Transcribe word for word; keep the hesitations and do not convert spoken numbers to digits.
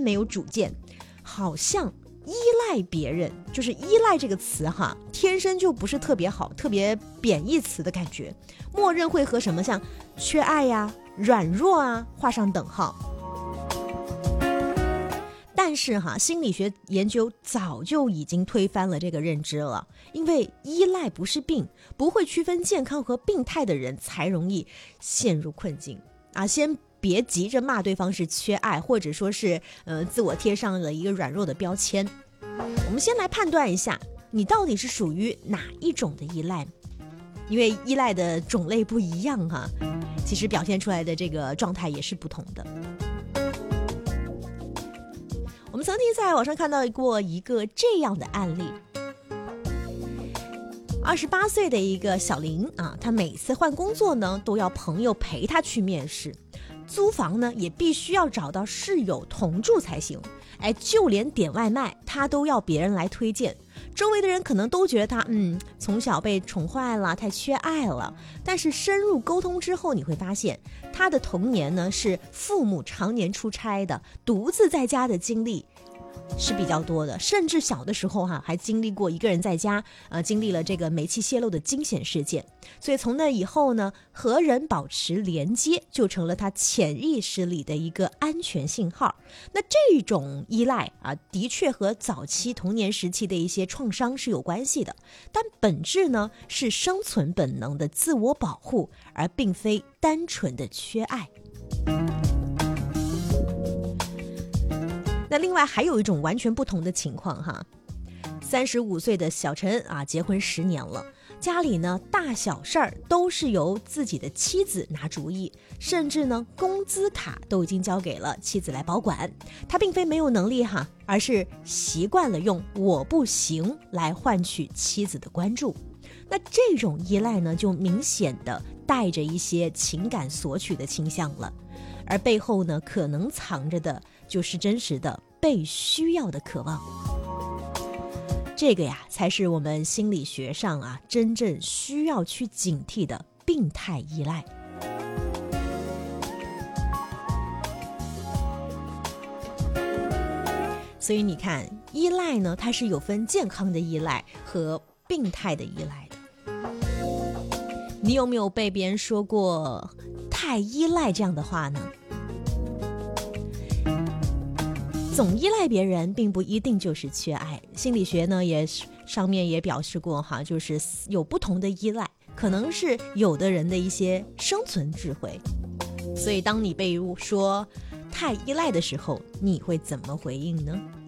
没有主见，好像依赖别人，就是依赖这个词哈，天生就不是特别好，特别贬义词的感觉，默认会和什么像缺爱呀、软弱啊画上等号。但是哈，心理学研究早就已经推翻了这个认知了，因为依赖不是病，不会区分健康和病态的人才容易陷入困境啊！先别急着骂对方是缺爱，或者说是呃自我贴上了一个软弱的标签。我们先来判断一下，你到底是属于哪一种的依赖，因为依赖的种类不一样哈，其实表现出来的这个状态也是不同的。我们曾经在网上看到过一个这样的案例，二十八岁的一个小林啊，他每次换工作呢，都要朋友陪他去面试，租房呢也必须要找到室友同住才行。哎，就连点外卖他都要别人来推荐，周围的人可能都觉得他嗯从小被宠坏了，太缺爱了。但是深入沟通之后，你会发现他的童年呢是父母常年出差的，独自在家的经历是比较多的，甚至小的时候哈、啊、还经历过一个人在家呃经历了这个煤气泄漏的惊险事件。所以从那以后呢，和人保持连接就成了他潜意识里的一个安全信号。那这种依赖啊，的确和早期童年时期的一些创伤是有关系的，但本质呢是生存本能的自我保护，而并非单纯的缺爱。那另外还有一种完全不同的情况哈，三十五岁的小陈啊，结婚十年了，家里呢大小事儿都是由自己的妻子拿主意，甚至呢工资卡都已经交给了妻子来保管。他并非没有能力哈，而是习惯了用我不行来换取妻子的关注。那这种依赖呢，就明显的带着一些情感索取的倾向了，而背后呢可能藏着的就是真实的被需要的渴望。这个呀才是我们心理学上啊真正需要去警惕的病态依赖。所以你看，依赖呢它是有分健康的依赖和病态的依赖的。你有没有被别人说过太依赖这样的话呢？总依赖别人并不一定就是缺爱，心理学呢也上面也表示过哈，就是有不同的依赖，可能是有的人的一些生存智慧。所以当你被说太依赖的时候，你会怎么回应呢？